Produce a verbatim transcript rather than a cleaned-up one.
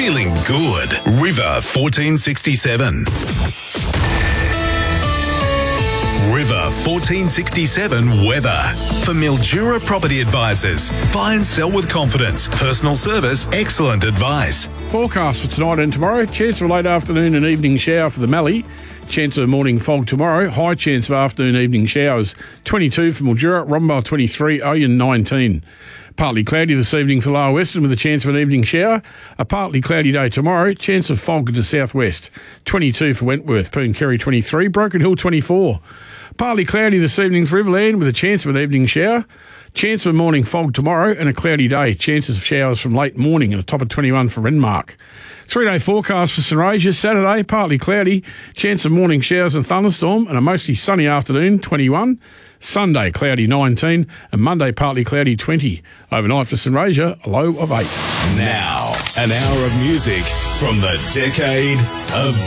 feeling good. River fourteen sixty-seven. River fourteen sixty-seven weather. For Mildura Property Advisors. Buy and sell with confidence. Personal service, excellent advice. Forecast for tonight and tomorrow. Chance of a late afternoon and evening shower for the Mallee. Chance of morning fog tomorrow. High chance of afternoon evening showers. twenty-two for Mildura. Rhombole twenty-three. Oyen nineteen. Partly cloudy this evening for Lower Western with a chance of an evening shower. A partly cloudy day tomorrow. Chance of fog in the southwest. twenty-two for Wentworth. Pooncarie twenty-three. Broken Hill twenty-four. Partly cloudy this evening for Riverland with a chance of an evening shower. Chance of a morning fog tomorrow and a cloudy day. Chances of showers from late morning and a top of twenty-one for Renmark. Three-day forecast for St Regis. Saturday, partly cloudy. Chance of morning showers and thunderstorm and a mostly sunny afternoon, twenty-one. Sunday, cloudy, nineteen. And Monday, partly cloudy, twenty. Overnight for St Regis, a low of eight. Now, an hour of music from the decade of